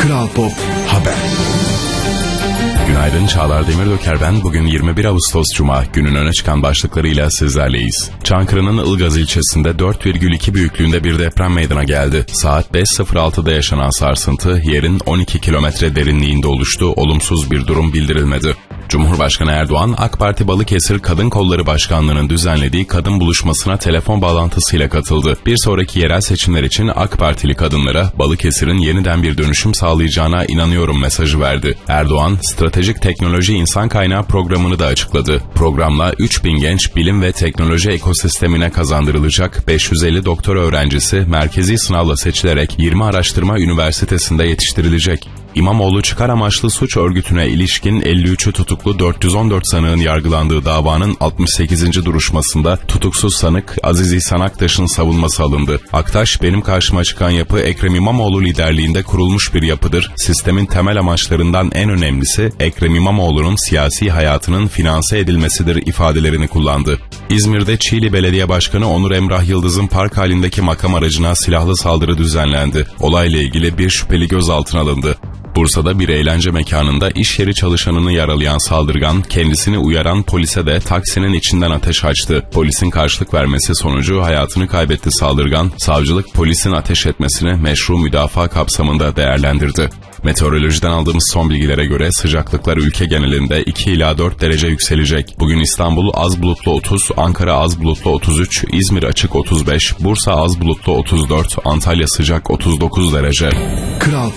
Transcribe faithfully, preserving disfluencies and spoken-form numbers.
Kral Pop Haber. Günaydın, Çağlar Demirdoker ben. Bugün yirmi bir Ağustos Cuma. Günün öne çıkan başlıklarıyla sizlerleyiz. Çankırı'nın Ilgaz ilçesinde dört virgül iki büyüklüğünde bir deprem meydana geldi. Saat beş sıfır altıda yaşanan sarsıntı yerin on iki kilometre derinliğinde oluştu. Olumsuz bir durum bildirilmedi. Cumhurbaşkanı Erdoğan, AK Parti Balıkesir Kadın Kolları Başkanlığı'nın düzenlediği kadın buluşmasına telefon bağlantısıyla katıldı. Bir sonraki yerel seçimler için AK Partili kadınlara Balıkesir'in yeniden bir dönüşüm sağlayacağına inanıyorum mesajı verdi. Erdoğan, Stratejik Teknoloji İnsan Kaynağı programını da açıkladı. Programla üç bin genç bilim ve teknoloji ekosistemine kazandırılacak beş yüz elli doktor öğrencisi merkezi sınavla seçilerek yirmi araştırma üniversitesinde yetiştirilecek. İmamoğlu çıkar amaçlı suç örgütüne ilişkin elli üçü tutuklu dört yüz on dört sanığın yargılandığı davanın altmış sekizinci duruşmasında tutuksuz sanık Aziz İhsan Aktaş'ın savunması alındı. Aktaş, benim karşıma çıkan yapı Ekrem İmamoğlu liderliğinde kurulmuş bir yapıdır. Sistemin temel amaçlarından en önemlisi Ekrem İmamoğlu'nun siyasi hayatının finanse edilmesidir ifadelerini kullandı. İzmir'de Çiğli Belediye Başkanı Onur Emrah Yıldız'ın park halindeki makam aracına silahlı saldırı düzenlendi. Olayla ilgili bir şüpheli gözaltına alındı. Bursa'da bir eğlence mekanında iş yeri çalışanını yaralayan saldırgan, kendisini uyaran polise de taksinin içinden ateş açtı. Polisin karşılık vermesi sonucu hayatını kaybetti saldırgan, savcılık polisin ateş etmesini meşru müdafaa kapsamında değerlendirdi. Meteorolojiden aldığımız son bilgilere göre sıcaklıklar ülke genelinde iki ila dört derece yükselecek. Bugün İstanbul az bulutlu otuz, Ankara az bulutlu otuz üç, İzmir açık otuz beş, Bursa az bulutlu otuz dört, Antalya sıcak otuz dokuz derece. Kral